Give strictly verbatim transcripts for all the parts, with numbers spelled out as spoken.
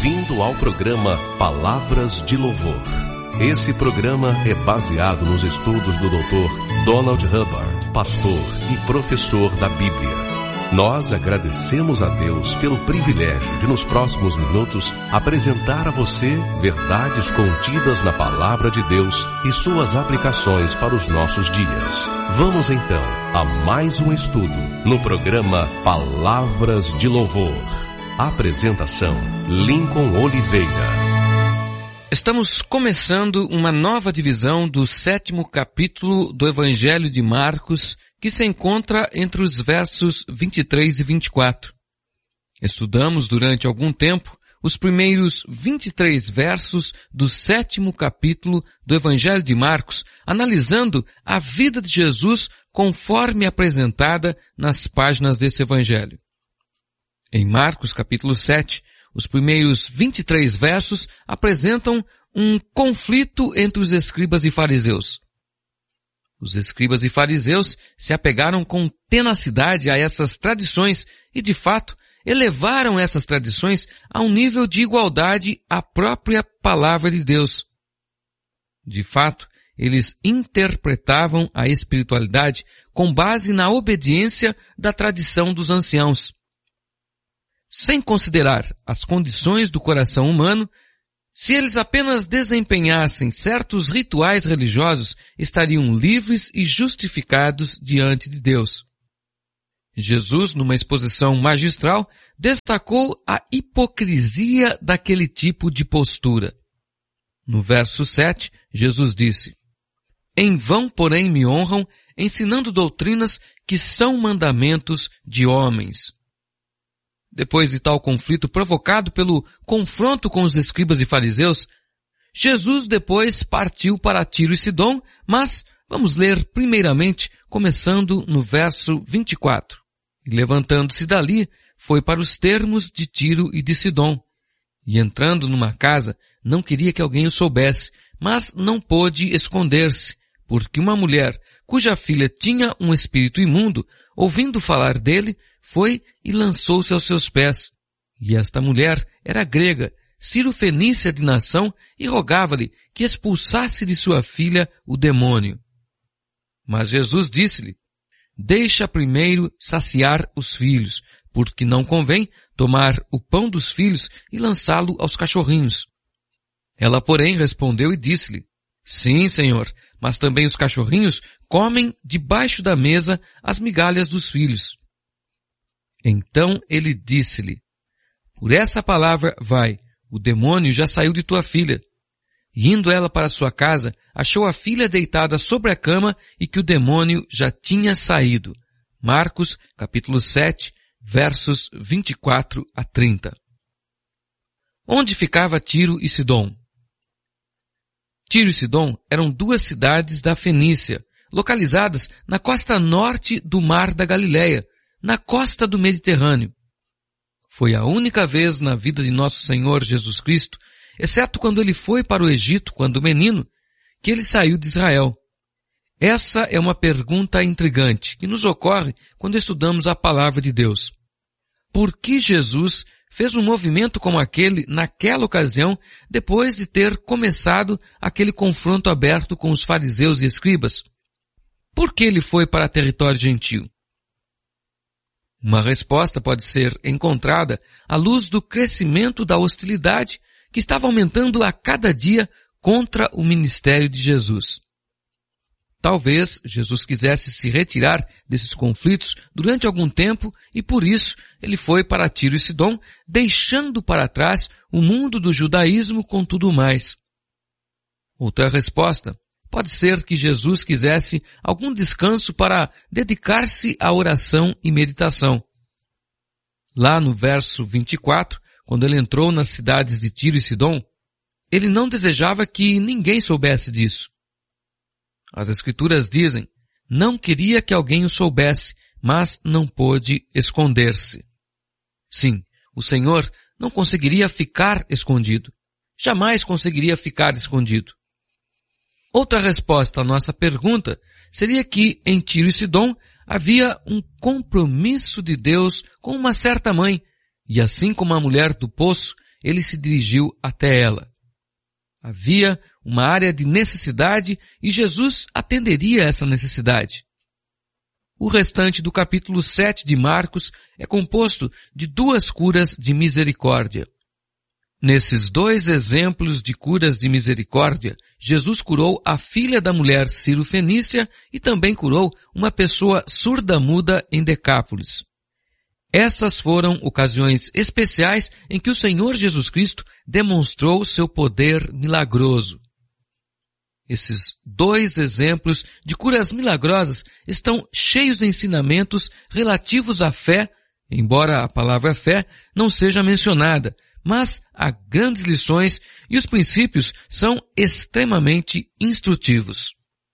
Bem-vindo ao programa Palavras de Louvor. Esse programa é baseado nos estudos do doutor Donald Hubbard, pastor e professor da Bíblia. Nós agradecemos a Deus pelo privilégio de, nos próximos minutos, apresentar a você verdades contidas na Palavra de Deus e suas aplicações para os nossos dias. Vamos então a mais um estudo no programa Palavras de Louvor. Apresentação: Lincoln Oliveira. Estamos começando uma nova divisão do sétimo capítulo do Evangelho de Marcos, que se encontra entre os versos vinte e três e vinte e quatro. Estudamos durante algum tempo os primeiros vinte e três versos do sétimo capítulo do Evangelho de Marcos, analisando a vida de Jesus conforme apresentada nas páginas desse Evangelho. Em Marcos capítulo sete, os primeiros vinte e três versos apresentam um conflito entre os escribas e fariseus. Os escribas e fariseus se apegaram com tenacidade a essas tradições e, de fato, elevaram essas tradições a um nível de igualdade à própria palavra de Deus. De fato, eles interpretavam a espiritualidade com base na obediência da tradição dos anciãos. Sem considerar as condições do coração humano, se eles apenas desempenhassem certos rituais religiosos, estariam livres e justificados diante de Deus. Jesus, numa exposição magistral, destacou a hipocrisia daquele tipo de postura. No verso sete, Jesus disse: "Em vão, porém, me honram, ensinando doutrinas que são mandamentos de homens." Depois de tal conflito provocado pelo confronto com os escribas e fariseus, Jesus depois partiu para Tiro e Sidom, mas vamos ler primeiramente, começando no verso vinte e quatro. E levantando-se dali, foi para os termos de Tiro e de Sidom. E entrando numa casa, não queria que alguém o soubesse, mas não pôde esconder-se, porque uma mulher, cuja filha tinha um espírito imundo, ouvindo falar dele, foi e lançou-se aos seus pés. E esta mulher era grega, cirofenícia de nação, e rogava-lhe que expulsasse de sua filha o demônio. Mas Jesus disse-lhe: "Deixa primeiro saciar os filhos, porque não convém tomar o pão dos filhos e lançá-lo aos cachorrinhos." Ela, porém, respondeu e disse-lhe: "Sim, Senhor, mas também os cachorrinhos comem debaixo da mesa as migalhas dos filhos." Então ele disse-lhe: "Por essa palavra vai, o demônio já saiu de tua filha." E indo ela para sua casa, achou a filha deitada sobre a cama e que o demônio já tinha saído. Marcos, capítulo sete, versos vinte e quatro a trinta. Onde ficava Tiro e Sidom? Tiro e Sidom eram duas cidades da Fenícia, localizadas na costa norte do Mar da Galileia, na costa do Mediterrâneo. Foi a única vez na vida de nosso Senhor Jesus Cristo, exceto quando ele foi para o Egito, quando menino, que ele saiu de Israel. Essa é uma pergunta intrigante que nos ocorre quando estudamos a palavra de Deus. Por que Jesus fez um movimento como aquele naquela ocasião, depois de ter começado aquele confronto aberto com os fariseus e escribas? Por que ele foi para território gentil? Uma resposta pode ser encontrada à luz do crescimento da hostilidade que estava aumentando a cada dia contra o ministério de Jesus. Talvez Jesus quisesse se retirar desses conflitos durante algum tempo e por isso ele foi para Tiro e Sidom, deixando para trás o mundo do judaísmo com tudo mais. Outra resposta pode ser que Jesus quisesse algum descanso para dedicar-se à oração e meditação. Lá no verso vinte e quatro, quando ele entrou nas cidades de Tiro e Sidom, ele não desejava que ninguém soubesse disso. As Escrituras dizem: "Não queria que alguém o soubesse, mas não pôde esconder-se." Sim, o Senhor não conseguiria ficar escondido. Jamais conseguiria ficar escondido. Outra resposta à nossa pergunta seria que em Tiro e Sidom havia um compromisso de Deus com uma certa mãe, e assim como a mulher do poço, ele se dirigiu até ela. Havia uma área de necessidade e Jesus atenderia essa necessidade. O restante do capítulo sete de Marcos é composto de duas curas de misericórdia. Nesses dois exemplos de curas de misericórdia, Jesus curou a filha da mulher Ciro-fenícia e também curou uma pessoa surda-muda em Decápolis. Essas foram ocasiões especiais em que o Senhor Jesus Cristo demonstrou seu poder milagroso. Esses dois exemplos de curas milagrosas estão cheios de ensinamentos relativos à fé, embora a palavra fé não seja mencionada, mas há grandes lições e os princípios são extremamente instrutivos.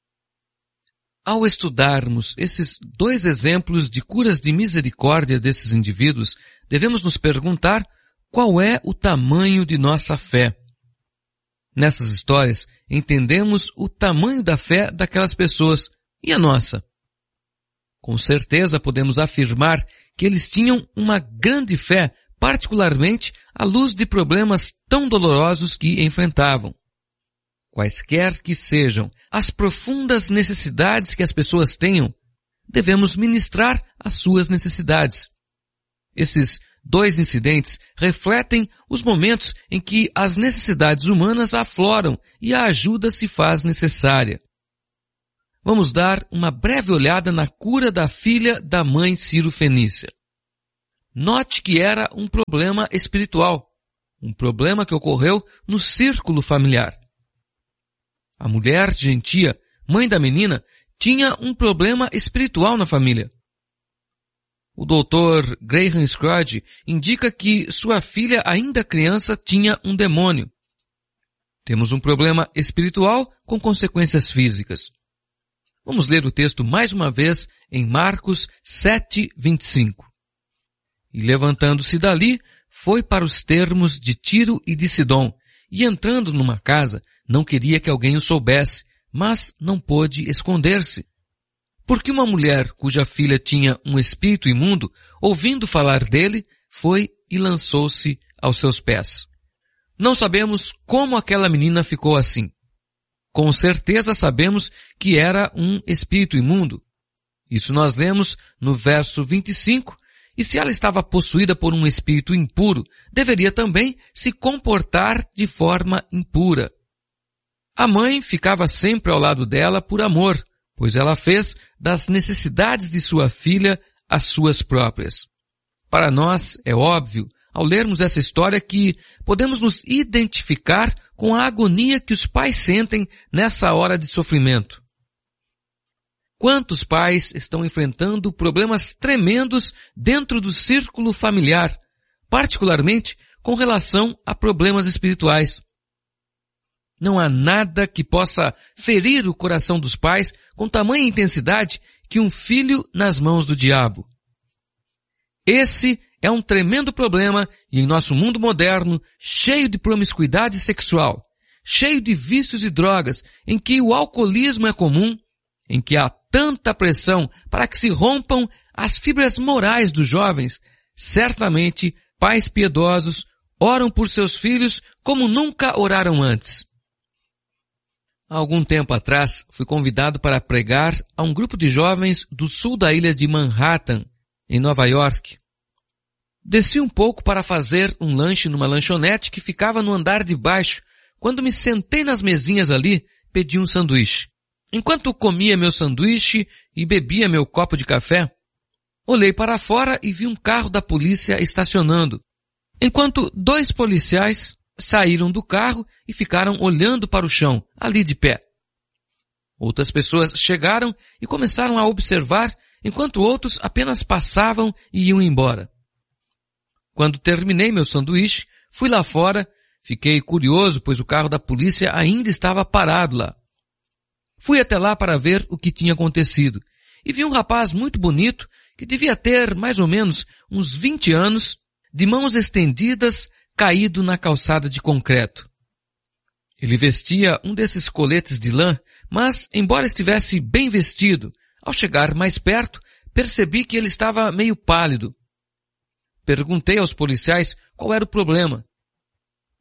Ao estudarmos esses dois exemplos de curas de misericórdia desses indivíduos, devemos nos perguntar qual é o tamanho de nossa fé. Nessas histórias, entendemos o tamanho da fé daquelas pessoas e a nossa. Com certeza podemos afirmar que eles tinham uma grande fé, particularmente à luz de problemas tão dolorosos que enfrentavam. Quaisquer que sejam as profundas necessidades que as pessoas tenham, devemos ministrar as suas necessidades. Esses dois incidentes refletem os momentos em que as necessidades humanas afloram e a ajuda se faz necessária. Vamos dar uma breve olhada na cura da filha da mãe Ciro-fenícia. Note que era um problema espiritual, um problema que ocorreu no círculo familiar. A mulher gentia, mãe da menina, tinha um problema espiritual na família. O doutor Graham Scroggie indica que sua filha, ainda criança, tinha um demônio. Temos um problema espiritual com consequências físicas. Vamos ler o texto mais uma vez em Marcos sete, vinte e cinco. E levantando-se dali, foi para os termos de Tiro e de Sidom, e entrando numa casa, não queria que alguém o soubesse, mas não pôde esconder-se. Porque uma mulher cuja filha tinha um espírito imundo, ouvindo falar dele, foi e lançou-se aos seus pés. Não sabemos como aquela menina ficou assim. Com certeza sabemos que era um espírito imundo. Isso nós lemos no verso vinte e cinco, e se ela estava possuída por um espírito impuro, deveria também se comportar de forma impura. A mãe ficava sempre ao lado dela por amor, pois ela fez das necessidades de sua filha as suas próprias. Para nós, é óbvio, ao lermos essa história, que podemos nos identificar com a agonia que os pais sentem nessa hora de sofrimento. Quantos pais estão enfrentando problemas tremendos dentro do círculo familiar, particularmente com relação a problemas espirituais? Não há nada que possa ferir o coração dos pais com tamanha intensidade que um filho nas mãos do diabo. Esse é um tremendo problema e em nosso mundo moderno, cheio de promiscuidade sexual, cheio de vícios e drogas, em que o alcoolismo é comum, em que há tanta pressão para que se rompam as fibras morais dos jovens, certamente pais piedosos oram por seus filhos como nunca oraram antes. Há algum tempo atrás, fui convidado para pregar a um grupo de jovens do sul da ilha de Manhattan, em Nova York. Desci um pouco para fazer um lanche numa lanchonete que ficava no andar de baixo. Quando me sentei nas mesinhas ali, pedi um sanduíche. Enquanto comia meu sanduíche e bebia meu copo de café, olhei para fora e vi um carro da polícia estacionando, enquanto dois policiais saíram do carro e ficaram olhando para o chão, ali de pé. Outras pessoas chegaram e começaram a observar, enquanto outros apenas passavam e iam embora. Quando terminei meu sanduíche, fui lá fora, fiquei curioso, pois o carro da polícia ainda estava parado lá. Fui até lá para ver o que tinha acontecido e vi um rapaz muito bonito, que devia ter mais ou menos uns vinte anos, de mãos estendidas, caído na calçada de concreto. Ele vestia um desses coletes de lã, mas, embora estivesse bem vestido, ao chegar mais perto, percebi que ele estava meio pálido. Perguntei aos policiais qual era o problema.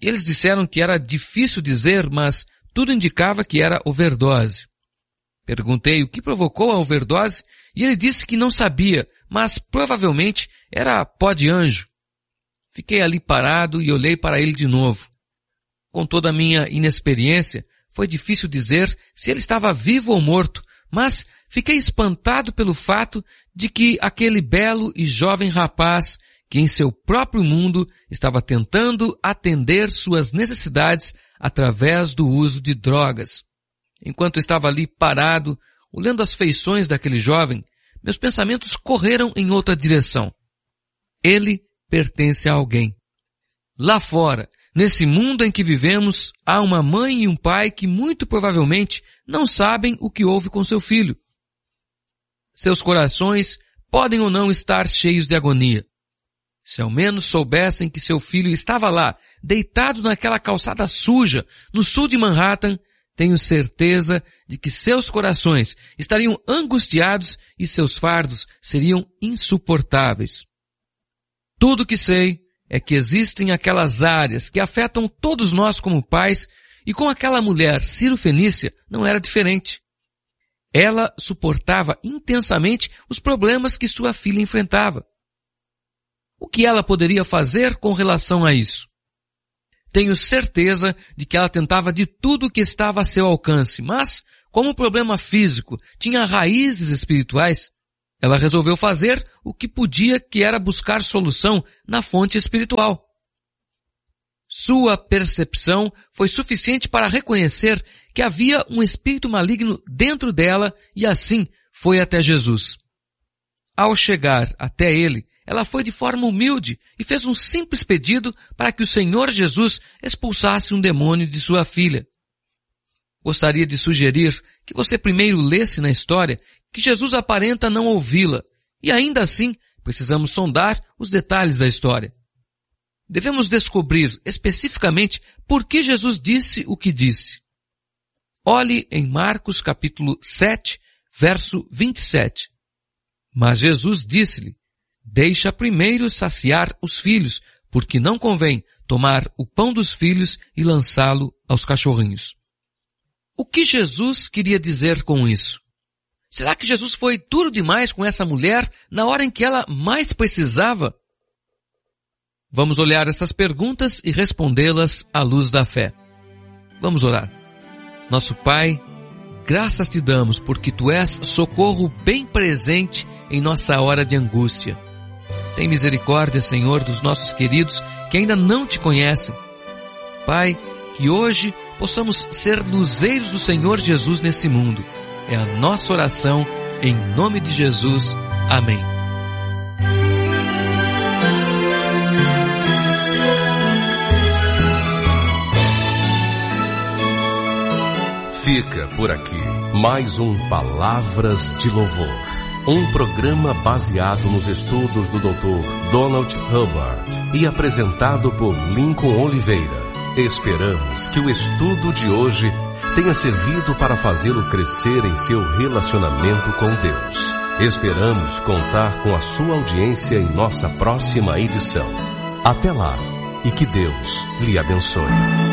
E eles disseram que era difícil dizer, mas tudo indicava que era overdose. Perguntei o que provocou a overdose e ele disse que não sabia, mas provavelmente era pó de anjo. Fiquei ali parado e olhei para ele de novo. Com toda a minha inexperiência, foi difícil dizer se ele estava vivo ou morto, mas fiquei espantado pelo fato de que aquele belo e jovem rapaz, que em seu próprio mundo estava tentando atender suas necessidades através do uso de drogas. Enquanto estava ali parado, olhando as feições daquele jovem, meus pensamentos correram em outra direção. Ele pertence a alguém. Lá fora, nesse mundo em que vivemos, há uma mãe e um pai que muito provavelmente não sabem o que houve com seu filho. Seus corações podem ou não estar cheios de agonia. Se ao menos soubessem que seu filho estava lá, deitado naquela calçada suja, no sul de Manhattan, tenho certeza de que seus corações estariam angustiados e seus fardos seriam insuportáveis. Tudo que sei é que existem aquelas áreas que afetam todos nós como pais, e com aquela mulher Ciro-Fenícia não era diferente. Ela suportava intensamente os problemas que sua filha enfrentava. O que ela poderia fazer com relação a isso? Tenho certeza de que ela tentava de tudo o que estava a seu alcance, mas, como o problema físico tinha raízes espirituais, ela resolveu fazer o que podia, que era buscar solução na fonte espiritual. Sua percepção foi suficiente para reconhecer que havia um espírito maligno dentro dela e assim foi até Jesus. Ao chegar até ele, ela foi de forma humilde e fez um simples pedido para que o Senhor Jesus expulsasse um demônio de sua filha. Gostaria de sugerir que você primeiro lesse na história que Jesus aparenta não ouvi-la, e ainda assim precisamos sondar os detalhes da história. Devemos descobrir especificamente por que Jesus disse o que disse. Olhe em Marcos capítulo sete, verso vinte e sete. Mas Jesus disse-lhe: deixa primeiro saciar os filhos, porque não convém tomar o pão dos filhos e lançá-lo aos cachorrinhos. O que Jesus queria dizer com isso? Será que Jesus foi duro demais com essa mulher na hora em que ela mais precisava? Vamos olhar essas perguntas e respondê-las à luz da fé. Vamos orar. Nosso Pai, graças te damos porque tu és socorro bem presente em nossa hora de angústia. Tem misericórdia, Senhor, dos nossos queridos que ainda não te conhecem. Pai, que hoje possamos ser luzeiros do Senhor Jesus nesse mundo. É a nossa oração, em nome de Jesus. Amém. Fica por aqui mais um Palavras de Louvor. Um programa baseado nos estudos do doutor Donald Hubbard e apresentado por Lincoln Oliveira. Esperamos que o estudo de hoje tenha servido para fazê-lo crescer em seu relacionamento com Deus. Esperamos contar com a sua audiência em nossa próxima edição. Até lá e que Deus lhe abençoe.